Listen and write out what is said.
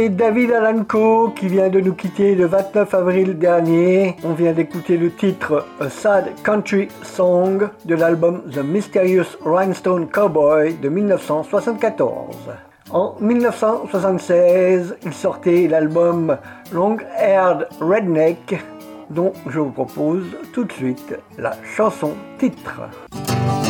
Et David Allan Coe qui vient de nous quitter le 29 avril dernier. On vient d'écouter le titre A Sad Country Song de l'album The Mysterious Rhinestone Cowboy de 1974. En 1976, il sortait l'album Long Haired Redneck dont je vous propose tout de suite la chanson titre.